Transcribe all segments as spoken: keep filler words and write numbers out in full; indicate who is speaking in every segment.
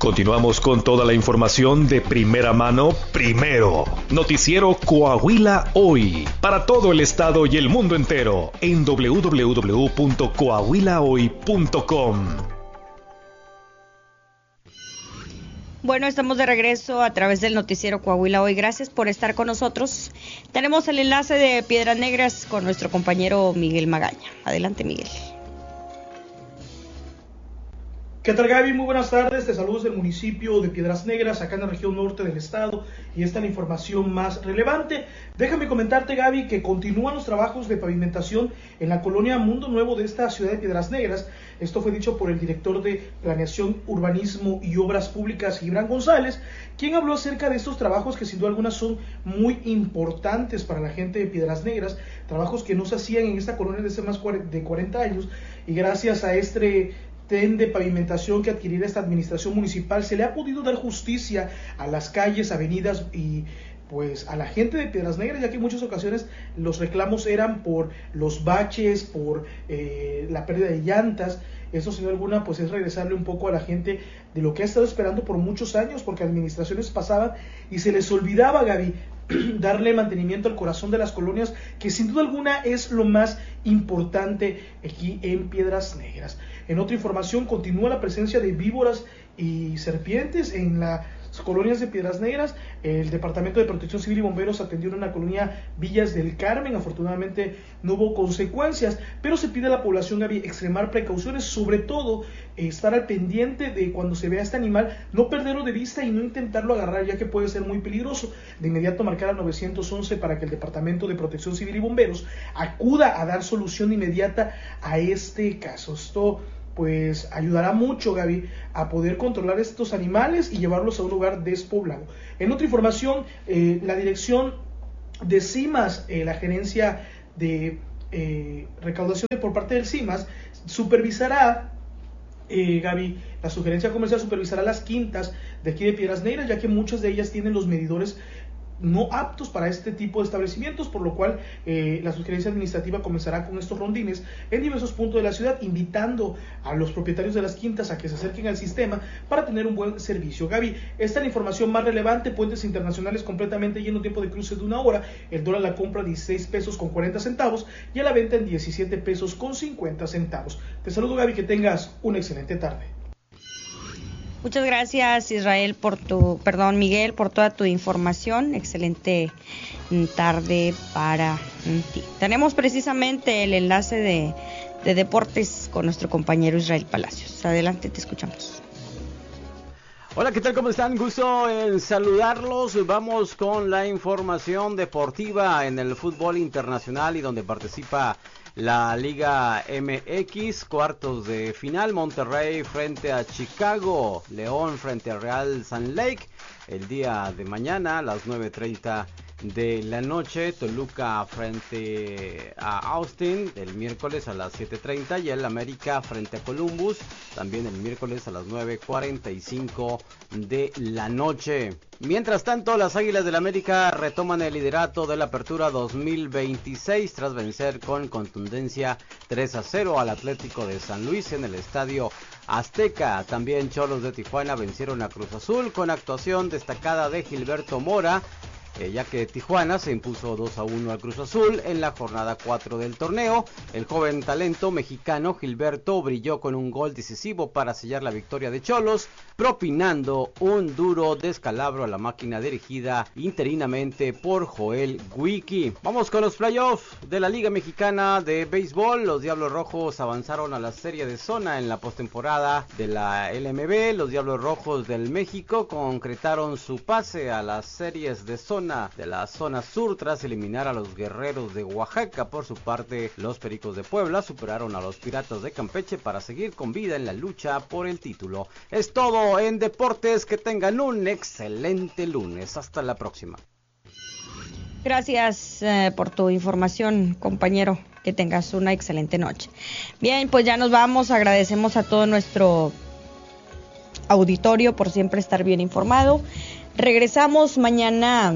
Speaker 1: Continuamos con toda la información de primera mano, primero. Noticiero Coahuila Hoy, para todo el estado y el mundo entero, en doble u doble u doble u punto coahuila hoy punto com.
Speaker 2: Bueno, estamos de regreso a través del noticiero Coahuila Hoy. Gracias por estar con nosotros. Tenemos el enlace de Piedras Negras con nuestro compañero Miguel Magaña. Adelante, Miguel.
Speaker 3: ¿Qué tal, Gaby? Muy buenas tardes, te saludos del municipio de Piedras Negras, acá en la región norte del estado, y esta es la información más relevante. Déjame comentarte, Gaby, que continúan los trabajos de pavimentación en la colonia Mundo Nuevo de esta ciudad de Piedras Negras. Esto fue dicho por el director de Planeación, Urbanismo y Obras Públicas, Gibran González, quien habló acerca de estos trabajos que sin duda alguna son muy importantes para la gente de Piedras Negras, trabajos que no se hacían en esta colonia desde más de cuarenta años, y gracias a este de pavimentación que adquirirá esta administración municipal se le ha podido dar justicia a las calles, avenidas y pues a la gente de Piedras Negras, ya que en muchas ocasiones los reclamos eran por los baches, por eh, la pérdida de llantas. Eso sin duda alguna pues es regresarle un poco a la gente de lo que ha estado esperando por muchos años, porque administraciones pasaban y se les olvidaba, Gaby, darle mantenimiento al corazón de las colonias, que sin duda alguna es lo más importante aquí en Piedras Negras. En otra información, continúa la presencia de víboras y serpientes en las colonias de Piedras Negras. El Departamento de Protección Civil y Bomberos atendió en una colonia Villas del Carmen. Afortunadamente no hubo consecuencias, pero se pide a la población, Gaby, extremar precauciones, sobre todo eh, estar al pendiente de cuando se vea este animal, no perderlo de vista y no intentarlo agarrar, ya que puede ser muy peligroso. De inmediato marcar al nueve once para que el Departamento de Protección Civil y Bomberos acuda a dar solución inmediata a este caso. Esto pues ayudará mucho, Gaby, a poder controlar estos animales y llevarlos a un lugar despoblado. En otra información, eh, la dirección de CIMAS, eh, la gerencia de eh, recaudación por parte del CIMAS, supervisará, eh, Gaby, la sugerencia comercial supervisará las quintas de aquí de Piedras Negras, ya que muchas de ellas tienen los medidores no aptos para este tipo de establecimientos, por lo cual eh, la sugerencia administrativa comenzará con estos rondines en diversos puntos de la ciudad, invitando a los propietarios de las quintas a que se acerquen al sistema para tener un buen servicio. Gaby, esta es la información más relevante. Puentes internacionales completamente lleno, tiempo de cruce de una hora, el dólar a la compra dieciséis pesos con cuarenta centavos y a la venta en diecisiete pesos con cincuenta centavos. Te saludo, Gaby, que tengas una excelente tarde.
Speaker 2: Muchas gracias, Israel, por tu, perdón, Miguel, por toda tu información. Excelente tarde para ti. Tenemos precisamente el enlace de, de deportes con nuestro compañero Israel Palacios. Adelante, te escuchamos.
Speaker 4: Hola, ¿qué tal? ¿Cómo están? Gusto en saludarlos. Vamos con la información deportiva en el fútbol internacional y donde participa la Liga M X, cuartos de final, Monterrey frente a Chicago, León frente a Real Salt Lake, el día de mañana a las nueve treinta de la noche, Toluca frente a Austin, el miércoles a las siete treinta, y el América frente a Columbus, también el miércoles a las nueve cuarenta y cinco de la noche. Mientras tanto, las Águilas del América retoman el liderato de la Apertura dos mil veintiséis tras vencer con contundencia tres a cero al Atlético de San Luis en el Estadio Azteca. También Cholos de Tijuana vencieron a Cruz Azul con actuación destacada de Gilberto Mora, Eh, ya que Tijuana se impuso dos a uno al Cruz Azul en la jornada cuatro del torneo. El joven talento mexicano Gilberto brilló con un gol decisivo para sellar la victoria de Cholos, propinando un duro descalabro a la máquina dirigida interinamente por Joel Wiki. Vamos con los playoffs de la Liga Mexicana de Béisbol. Los Diablos Rojos avanzaron a la serie de zona en la postemporada de la L M B. Los Diablos Rojos del México concretaron su pase a las series de zona de la zona sur tras eliminar a los Guerreros de Oaxaca. Por su parte, los Pericos de Puebla superaron a los Piratas de Campeche para seguir con vida en la lucha por el título. Es todo en deportes, que tengan un excelente lunes. Hasta la próxima.
Speaker 2: Gracias eh, por tu información, compañero. Que tengas una excelente noche. Bien, pues ya nos vamos. Agradecemos a todo nuestro auditorio por siempre estar bien informado. Regresamos mañana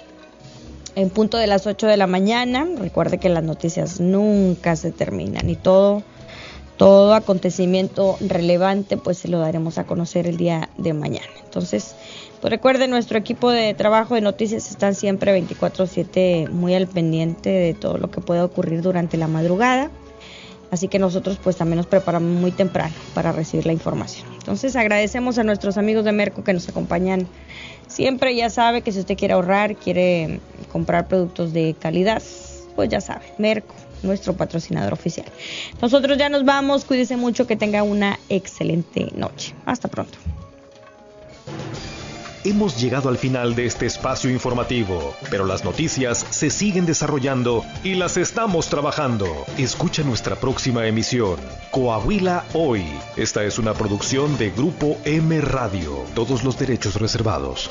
Speaker 2: en punto de las ocho de la mañana. Recuerde que las noticias nunca se terminan y todo, todo acontecimiento relevante pues se lo daremos a conocer el día de mañana. Entonces, pues recuerden, nuestro equipo de trabajo de noticias están siempre veinticuatro siete muy al pendiente de todo lo que pueda ocurrir durante la madrugada. Así que nosotros pues también nos preparamos muy temprano para recibir la información. Entonces agradecemos a nuestros amigos de Merco que nos acompañan siempre. Ya sabe que si usted quiere ahorrar, quiere comprar productos de calidad, pues ya sabe, Merco, nuestro patrocinador oficial. Nosotros ya nos vamos, cuídese mucho, que tenga una excelente noche. Hasta pronto.
Speaker 1: Hemos llegado al final de este espacio informativo, pero las noticias se siguen desarrollando y las estamos trabajando. Escucha nuestra próxima emisión, Coahuila Hoy. Esta es una producción de Grupo M Radio. Todos los derechos reservados.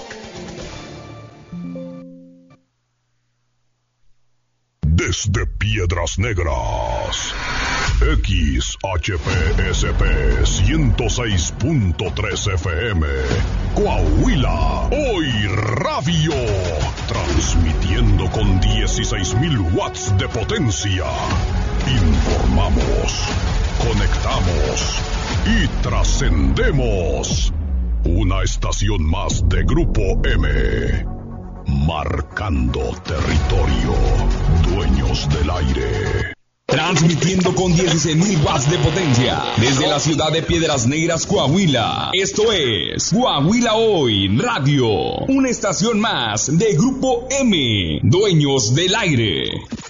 Speaker 5: Desde Piedras Negras, X H P S P ciento seis punto tres F M, Coahuila Hoy Radio, transmitiendo con dieciséis mil watts de potencia. Informamos, conectamos y trascendemos. Una estación más de Grupo M, marcando territorio, dueños del aire.
Speaker 6: Transmitiendo con dieciséis mil watts de potencia desde la ciudad de Piedras Negras, Coahuila. Esto es Coahuila Hoy Radio, una estación más de Grupo M, dueños del aire.